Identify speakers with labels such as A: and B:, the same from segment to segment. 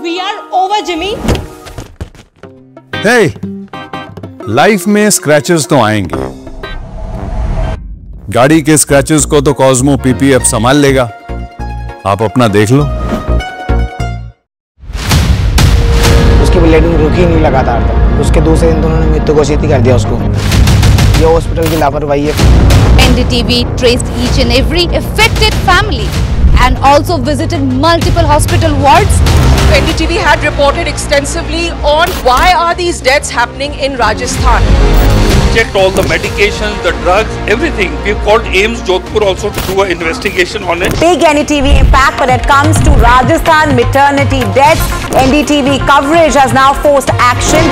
A: We are over, Jimmy.
B: Hey, life में scratches तो आएंगे। गाड़ी के स्क्रैचेस को तो कॉस्मो पीपी अब संभाल लेगा। आप अपना देख लो।
C: उसकी ब्लीडिंग रुकी ही नहीं लगातार था। उसके दूसरे दिन दोनों ने मृत्यु घोषित कर दिया उसको। ये हॉस्पिटल की लापरवाही है।
D: NDTV traced each and every affected family and also visited multiple hospital wards.
E: NDTV had reported extensively on why are these deaths happening in Rajasthan.
F: Checked all the medications, the drugs, everything. We've called AIIMS Jodhpur also to do an investigation on it.
G: Big NDTV impact when it comes to Rajasthan maternity deaths. NDTV coverage has now forced action.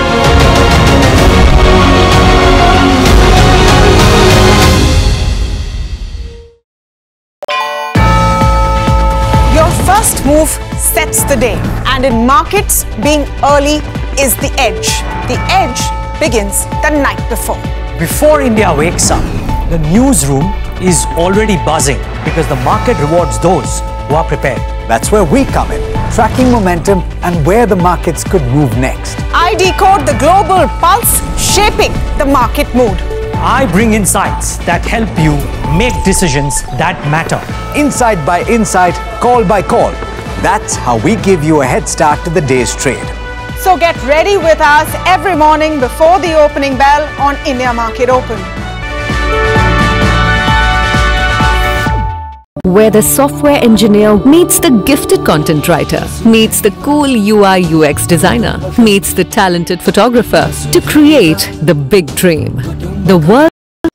H: Your first move sets the day, and in markets, being early is the edge. The edge begins the night before.
I: Before India wakes up, the newsroom is already buzzing because the market rewards those who are prepared.
J: That's where we come in, tracking momentum and where the markets could move next.
H: I decode the global pulse, shaping the market mood.
I: I bring insights that help you make decisions that matter.
J: Insight by insight, call by call. That's how we give you a head start to the day's trade.
H: So get ready with us every morning before the opening bell on India Market Open.
K: Where the software engineer meets the gifted content writer, meets the cool UI UX designer, meets the talented photographer to create the big dream. The world.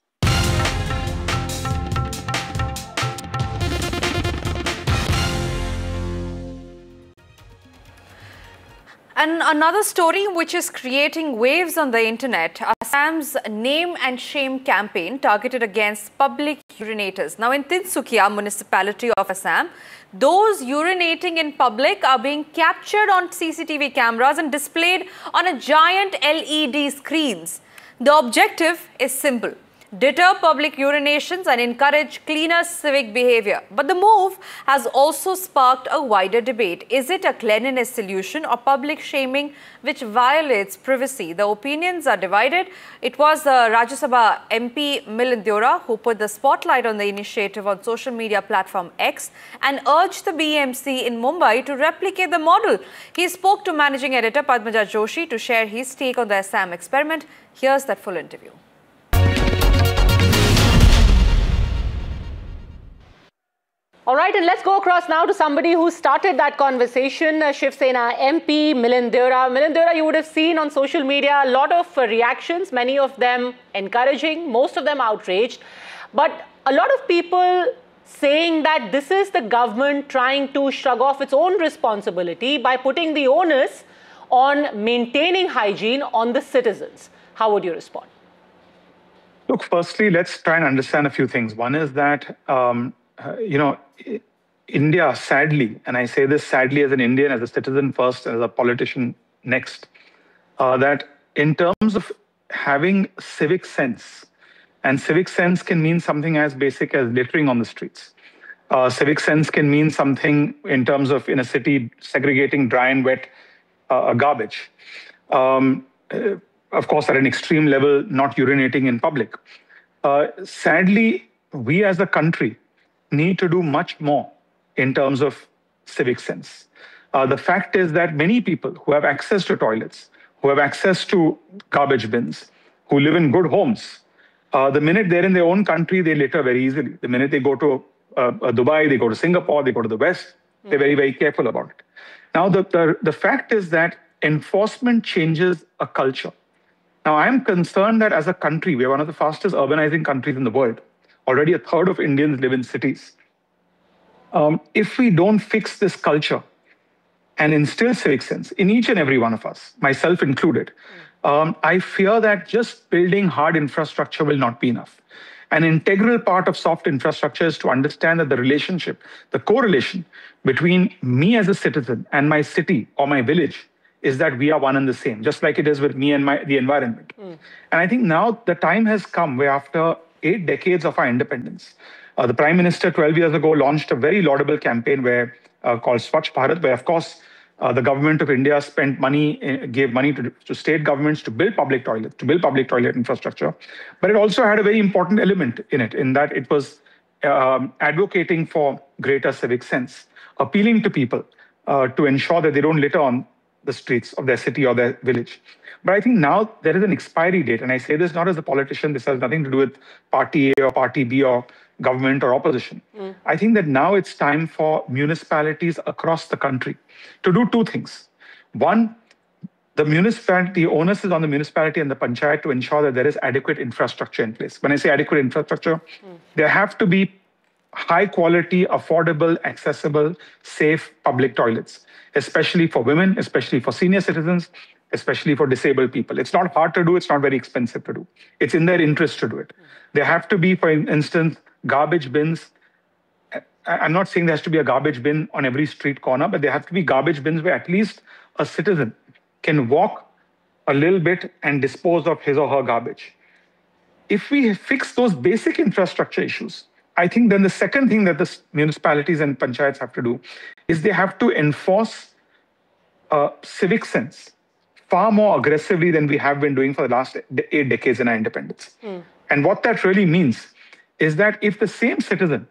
L: And another story which is creating waves on the internet, Assam's Name and Shame campaign targeted against public urinators. Now in Tinsukia municipality of Assam, those urinating in public are being captured on CCTV cameras and displayed on a giant LED screens. The objective is simple: deter public urinations and encourage cleaner civic behavior. But the move has also sparked a wider debate. Is it a cleanliness solution or public shaming which violates privacy? The opinions are divided. It was Rajya Sabha MP Milind Deora who put the spotlight on the initiative on social media platform X and urged the BMC in Mumbai to replicate the model. He spoke to managing editor Padmaja Joshi to share his take on the Assam experiment. Here's that full interview.
M: All right, and let's go across now to somebody who started that conversation, Shiv Sena MP Milind Deora. Milind Deora, you would have seen on social media a lot of reactions, many of them encouraging, most of them outraged, but a lot of people saying that this is the government trying to shrug off its own responsibility by putting the onus on maintaining hygiene on the citizens. How would you respond?
N: Look, firstly, let's try and understand a few things. One is that, India, sadly, and I say this sadly as an Indian, as a citizen first, as a politician next, that in terms of having civic sense, and civic sense can mean something as basic as littering on the streets. Civic sense can mean something in terms of, in a city, segregating dry and wet garbage. Of course, at an extreme level, not urinating in public. Sadly, we as a country need to do much more in terms of civic sense. The fact is that many people who have access to toilets, who have access to garbage bins, who live in good homes, the minute they're in their own country, they litter very easily. The minute they go to Dubai, they go to Singapore, they go to the West, they're very, very careful about it. Now, the fact is that enforcement changes a culture. Now, I'm concerned that as a country, we're one of the fastest urbanizing countries in the world. Already a third of Indians live in cities. If we don't fix this culture and instill civic sense in each and every one of us, myself included, I fear that just building hard infrastructure will not be enough. An integral part of soft infrastructure is to understand that the relationship, the correlation between me as a citizen and my city or my village is that we are one and the same, just like it is with me and the environment. And I think now the time has come where after 8 decades of our independence, the Prime Minister 12 years ago launched a very laudable campaign called Swachh Bharat, where of course The government of India spent money, gave money to state governments to build public toilets, to build public toilet infrastructure. But it also had a very important element in it, in that it was advocating for greater civic sense, appealing to people to ensure that they don't litter on the streets of their city or their village. But I think now there is an expiry date, and I say this not as a politician, this has nothing to do with party A or party B or government or opposition. I think that now it's time for municipalities across the country to do two things. One, the municipality, onus is on the municipality and the panchayat to ensure that there is adequate infrastructure in place. When I say adequate infrastructure, there have to be high quality, affordable, accessible, safe public toilets, especially for women, especially for senior citizens, especially for disabled people. It's not hard to do, it's not very expensive to do. It's in their interest to do it. There have to be, for instance, garbage bins. I'm not saying there has to be a garbage bin on every street corner, but there have to be garbage bins where at least a citizen can walk a little bit and dispose of his or her garbage. If we fix those basic infrastructure issues, I think then the second thing that the municipalities and panchayats have to do is they have to enforce civic sense far more aggressively than we have been doing for the last 8 decades in our independence. And what that really means is that if the same citizen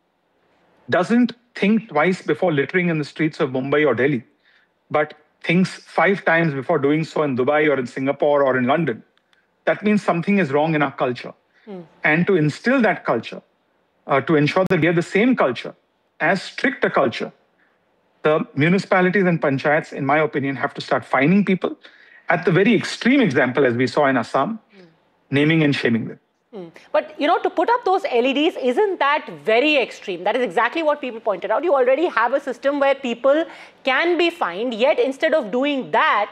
N: doesn't think twice before littering in the streets of Mumbai or Delhi, but thinks 5 times before doing so in Dubai or in Singapore or in London, that means something is wrong in our culture. And to instill that culture, to ensure that we have the same culture, as strict a culture, the municipalities and panchayats, in my opinion, have to start fining people. At the very extreme example, as we saw in Assam, naming and shaming them.
M: But, you know, to put up those LEDs, isn't that very extreme? That is exactly what people pointed out. You already have a system where people can be fined, yet instead of doing that,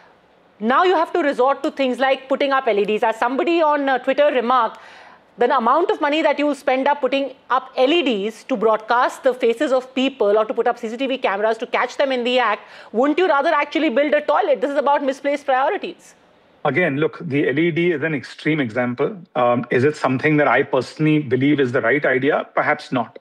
M: now you have to resort to things like putting up LEDs. As somebody on Twitter remarked, the amount of money that you spend up putting up LEDs to broadcast the faces of people or to put up CCTV cameras to catch them in the act, wouldn't you rather actually build a toilet? This is about misplaced priorities. Again, look, the LED is an extreme example. Is it something that I personally believe is the right idea? Perhaps not.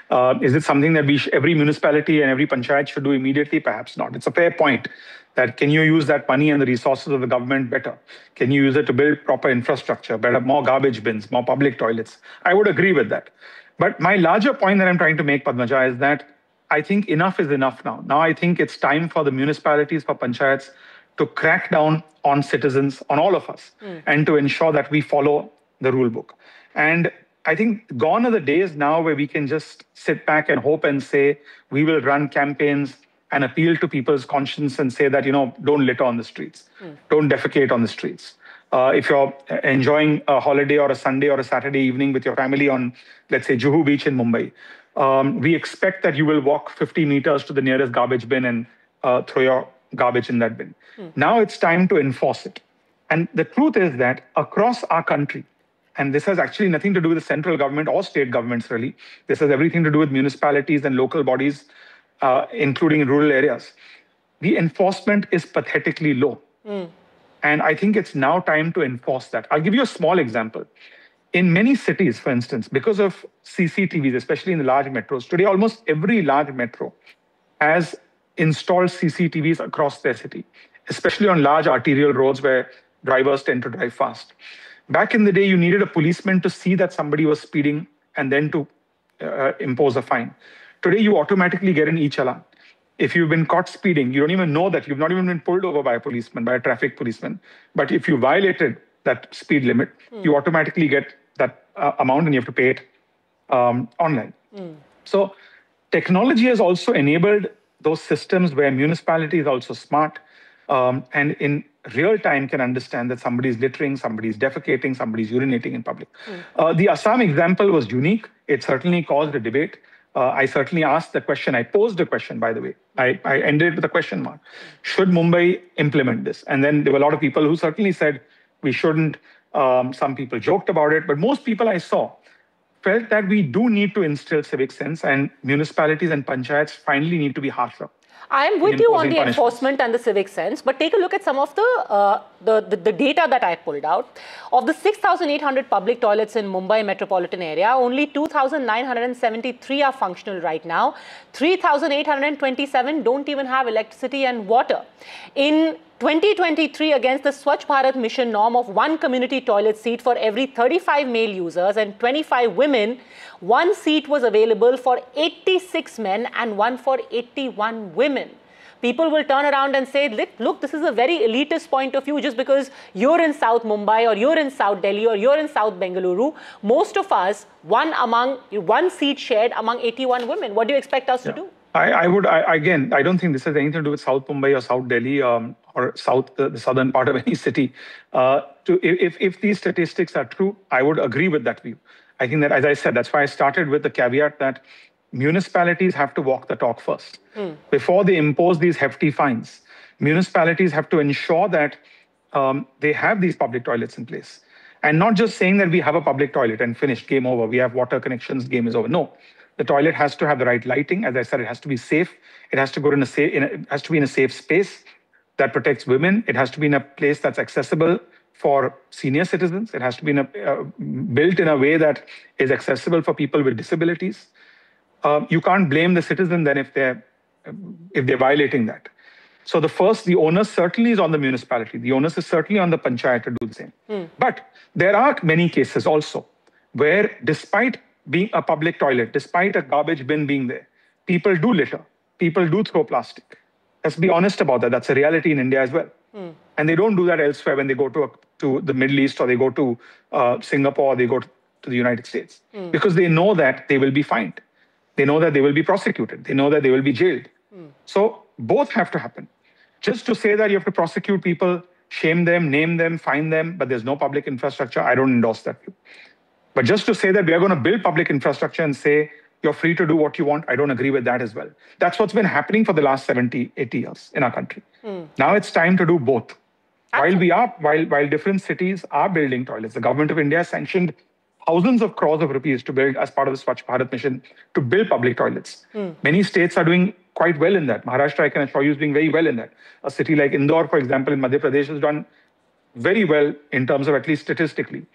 M: Is it something that every municipality and every panchayat should do immediately? Perhaps not. It's a fair point that can you use that money and the resources of the government better? Can you use it to build proper infrastructure, better, more garbage bins, more public toilets? I would agree with that. But my larger point that I'm trying to make, Padmaja, is that I think enough is enough now. Now I think it's time for the municipalities, for panchayats, to crack down on citizens, on all of us, and to ensure that we follow the rule book. And I think gone are the days now where we can just sit back and hope and say, we will run campaigns and appeal to people's conscience and say that, you know, don't litter on the streets, don't defecate on the streets. If you're enjoying a holiday or a Sunday or a Saturday evening with your family on, let's say, Juhu Beach in Mumbai, we expect that you will walk 50 meters to the nearest garbage bin and throw your garbage in that bin. Now it's time to enforce it. And the truth is that across our country, and this has actually nothing to do with the central government or state governments, really. This has everything to do with municipalities and local bodies, including in rural areas. The enforcement is pathetically low. And I think it's now time to enforce that. I'll give you a small example. In many cities, for instance, because of CCTVs, especially in the large metros, today almost every large metro has installed CCTVs across their city, especially on large arterial roads where drivers tend to drive fast. Back in the day, you needed a policeman to see that somebody was speeding and then to impose a fine. Today, you automatically get an e-challan. If you've been caught speeding, you don't even know that. You've not even been pulled over by a policeman, by a traffic policeman. But if you violated that speed limit, you automatically get that amount and you have to pay it online. So technology has also enabled those systems where municipality is also smart and in real time can understand that somebody is littering, somebody is defecating, somebody is urinating in public. The Assam example was unique. It certainly caused a debate. I certainly asked the question. I posed a question, by the way. I ended with a question mark. Should Mumbai implement this? And then there were a lot of people who certainly said we shouldn't. Some people joked about it. But most people I saw felt that we do need to instill civic sense and municipalities and panchayats finally need to be harsher. I am with you on the enforcement and the civic sense, but take a look at some of the data that I pulled out. Of the 6,800 public toilets in Mumbai metropolitan area, only 2,973 are functional right now. 3,827 don't even have electricity and water. In 2023, against the Swachh Bharat mission norm of 1 community toilet seat for every 35 male users and 25 women, 1 seat was available for 86 men and 1 for 81 women. People will turn around and say, look, this is a very elitist point of view just because you're in South Mumbai or you're in South Delhi or you're in South Bengaluru. Most of us, one seat shared among 81 women. What do you expect us to do?
N: I don't think this has anything to do with South Mumbai or South Delhi or the southern part of any city. If these statistics are true, I would agree with that view. I think that, as I said, that's why I started with the caveat that municipalities have to walk the talk first. Before they impose these hefty fines, municipalities have to ensure that they have these public toilets in place. And not just saying that we have a public toilet and finished, game over, we have water connections, game is over. No. The toilet has to have the right lighting. As I said, it has to be safe. It has to go has to be in a safe space that protects women. It has to be in a place that's accessible for senior citizens. It has to be built in a way that is accessible for people with disabilities. You can't blame the citizen then if they're violating that. So the onus certainly is on the municipality. The onus is certainly on the panchayat to do the same. But there are many cases also where, despite being a public toilet, despite a garbage bin being there, people do litter. People do throw plastic. Let's be honest about that. That's a reality in India as well. And they don't do that elsewhere when they go to the Middle East or they go to Singapore or they go to the United States. Because they know that they will be fined. They know that they will be prosecuted. They know that they will be jailed. So both have to happen. Just to say that you have to prosecute people, shame them, name them, fine them, but there's no public infrastructure, I don't endorse that view. But just to say that we are going to build public infrastructure and say you're free to do what you want, I don't agree with that as well. That's what's been happening for the last 70, 80 years in our country. Now it's time to do both. While different cities are building toilets, the government of India sanctioned thousands of crores of rupees to build, as part of the Swachh Bharat mission, to build public toilets. Many states are doing quite well in that. Maharashtra, I can assure you, is doing very well in that. A city like Indore, for example, in Madhya Pradesh has done very well in terms of, at least statistically.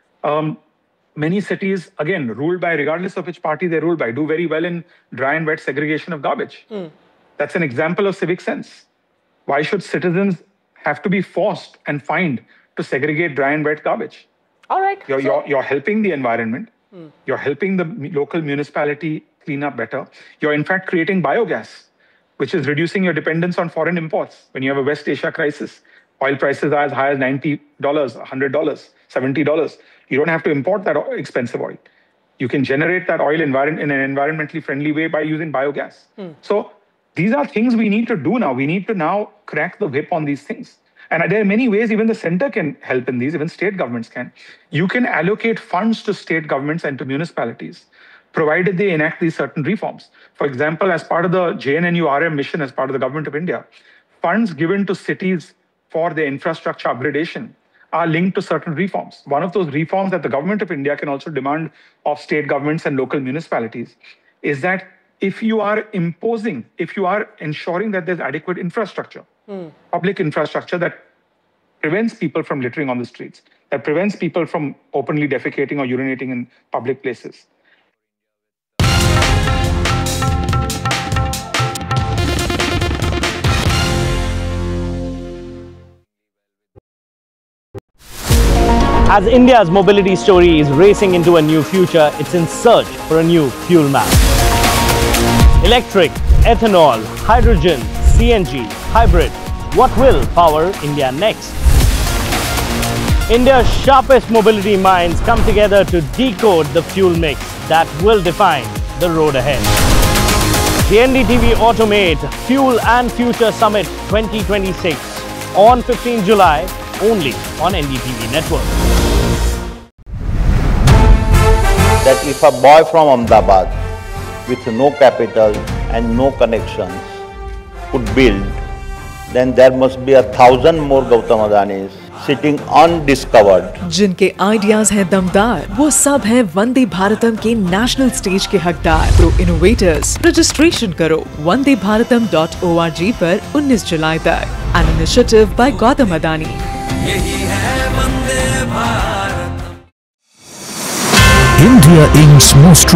N: Many cities, again, ruled by, regardless of which party they're ruled by, do very well in dry and wet segregation of garbage. That's an example of civic sense. Why should citizens have to be forced and fined to segregate dry and wet garbage?
M: All right.
N: You're helping the environment. You're helping the local municipality clean up better. You're in fact creating biogas, which is reducing your dependence on foreign imports. When you have a West Asia crisis, oil prices are as high as $90, $100, $70. You don't have to import that expensive oil. You can generate that oil in an environmentally friendly way by using biogas. So these are things we need to do now. We need to now crack the whip on these things. And there are many ways even the center can help in these, even state governments can. You can allocate funds to state governments and to municipalities, provided they enact these certain reforms. For example, as part of the JNNURM mission, as part of the government of India, funds given to cities for their infrastructure upgradation are linked to certain reforms. One of those reforms that the government of India can also demand of state governments and local municipalities is that if you are ensuring that there's adequate infrastructure, public infrastructure that prevents people from littering on the streets, that prevents people from openly defecating or urinating in public places.
A: As India's mobility story is racing into a new future, it's in search for a new fuel map. Electric, ethanol, hydrogen, CNG, hybrid. What will power India next? India's sharpest mobility minds come together to decode the fuel mix that will define the road ahead. The NDTV Automate Fuel and Future Summit 2026 on 15 July only on NDTV Network.
O: That if a boy from Ahmedabad with no capital and no connections could build, then there must be 1,000 more Gautam Adanis sitting undiscovered.
P: जिनके ideas हैं दमदार, वो सब हैं वंदे भारतम के national stage के हकदार। Pro innovators, registration करो wandebharatam.org पर 19 जुलाई तक। An initiative by Gautam Adani.
Q: India Inc.'s most